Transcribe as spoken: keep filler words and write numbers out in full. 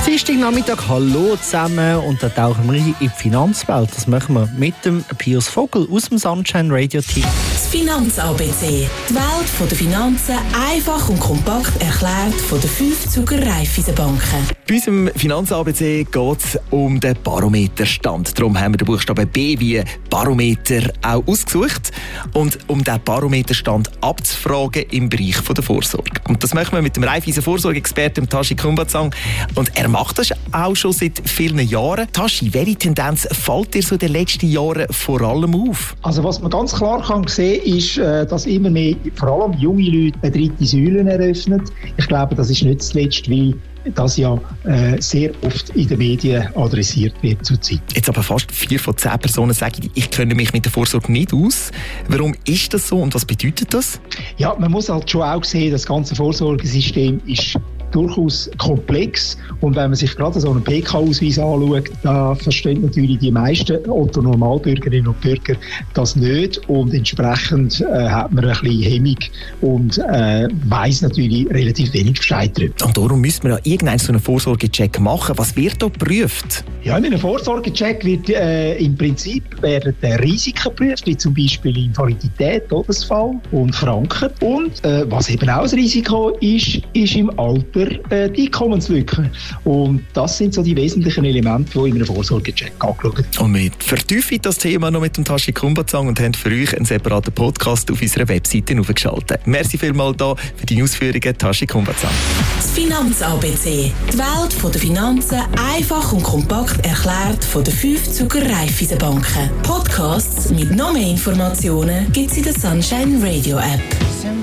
Dienstagnachmittag, hallo zusammen, und da tauchen wir in die Finanzwelt. Das machen wir mit dem Pius Vogel aus dem Sunshine Radio Team. Das Finanz-A B C. Die Welt der Finanzen einfach und kompakt erklärt von den fünf Zuger Raiffeisenbanken. Bei unserem Finanz-A B C geht es um den Barometerstand. Darum haben wir den Buchstaben B wie Barometer auch ausgesucht. Und um diesen Barometerstand abzufragen im Bereich der Vorsorge. Und das machen wir mit dem Raiffeisen Vorsorgeexperten Tashi Kumbazang. Und er macht das auch schon seit vielen Jahren. Tashi, welche Tendenz fällt dir so in den letzten Jahren vor allem auf? Also was man ganz klar kann sehen, ist, dass immer mehr, vor allem junge Leute, eine dritte Säule eröffnen. Ich glaube, das ist nicht zuletzt, weil das ja äh, sehr oft in den Medien adressiert wird zurzeit. Jetzt aber fast vier von zehn Personen sagen, ich kenne mich mit der Vorsorge nicht aus. Warum ist das so und was bedeutet das? Ja, man muss halt schon auch sehen, das ganze Vorsorgesystem ist durchaus komplex, und wenn man sich gerade so einen P K-Ausweis anschaut, da verstehen natürlich die meisten Otto-Normalbürgerinnen und Bürger das nicht, und entsprechend äh, hat man ein bisschen Hemmung und äh, weiss natürlich relativ wenig Bescheid darüber. Und darum müssen wir ja irgendeinen so einen Vorsorgecheck machen. Was wird da geprüft? Ja, in einem Vorsorgecheck wird äh, im Prinzip werden äh, Risiken geprüft, wie zum Beispiel Invalidität, Todesfall und Franken. Und äh, was eben auch ein Risiko ist, ist im Alter äh, die Einkommenslücke. Und das sind so die wesentlichen Elemente, die in einem Vorsorgecheck angeschaut werden. Und wir vertiefen das Thema noch mit dem Tashi Kumbazang und haben für euch einen separaten Podcast auf unserer Webseite aufgeschaltet. Merci vielmals da für die Ausführungen, Tashi Kumbazang. Das Finanz-A B C. Die Welt der Finanzen einfach und kompakt erklärt von den fünf Zuger Raiffeisenbanken. Podcasts mit noch mehr Informationen gibt es in der Sunshine Radio App.